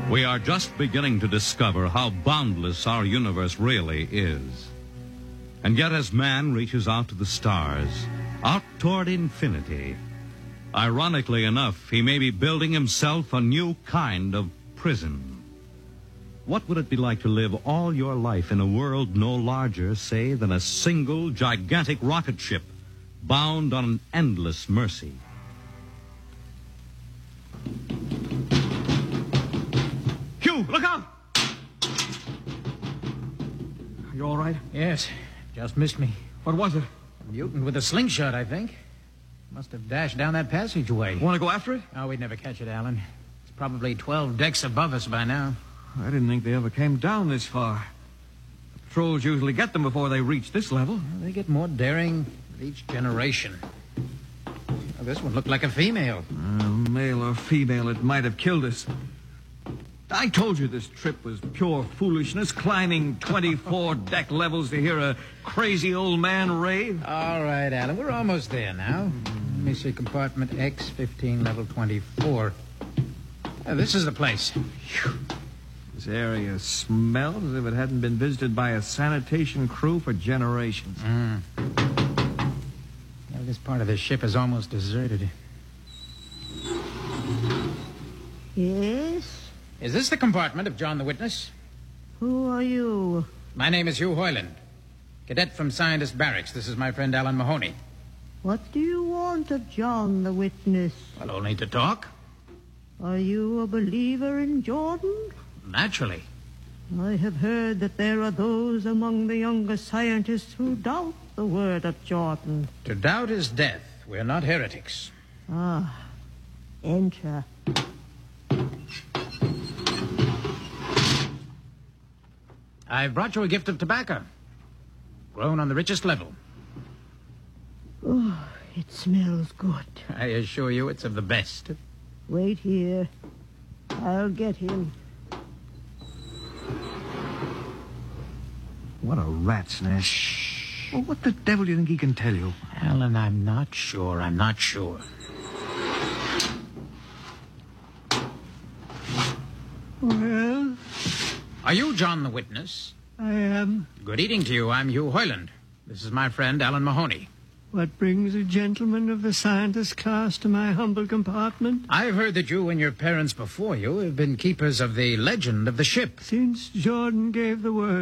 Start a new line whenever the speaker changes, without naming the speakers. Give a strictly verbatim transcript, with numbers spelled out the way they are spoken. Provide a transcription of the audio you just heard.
We are just beginning to discover how boundless our universe really is. And yet as man reaches out to the stars, out toward infinity, ironically enough, he may be building himself a new kind of prison. What would it be like to live all your life in a world no larger, say, than a single gigantic rocket ship bound on an endless mercy? Hugh, look out!
Are you all right?
Yes, just missed me.
What was it?
A mutant with a slingshot, I think. Must have dashed down that passageway.
Want to go after it?
Oh, we'd never catch it, Alan. It's probably twelve decks above us by now.
I didn't think they ever came down this far. The patrols usually get them before they reach this level.
Well, they get more daring with each generation. Well, this one looked like a female.
Uh, male or female, it might have killed us. I told you this trip was pure foolishness, climbing twenty-four deck levels to hear a crazy old man rave.
All right, Alan, we're almost there now. Let me see, compartment X fifteen, level twenty-four. Uh, this is the place.
Whew. This area smells as if it hadn't been visited by a sanitation crew for generations.
Mm. Well, this part of the ship is almost deserted.
Yes?
Is this the compartment of John the Witness?
Who are you?
My name is Hugh Hoyland, cadet from Scientist Barracks. This is my friend Alan Mahoney.
What do you want of John the Witness?
Well, only to talk.
Are you a believer in Jordan?
Naturally.
I have heard that there are those among the younger scientists who doubt the word of Jordan.
To doubt is death. We're not heretics.
Ah, enter.
I've brought you a gift of tobacco, grown on the richest level.
Oh, it smells good.
I assure you it's of the best.
Wait here. I'll get him.
What a rat's nest. Shh. Well, what the devil do you think he can tell you?
Alan, I'm not sure. I'm not sure.
Well,
Are you John the Witness?
I am.
Good evening to you. I'm Hugh Hoyland. This is my friend Alan Mahoney.
What brings a gentleman of the scientist class to my humble compartment?
I've heard that you and your parents before you have been keepers of the legend of the ship.
Since Jordan gave the word.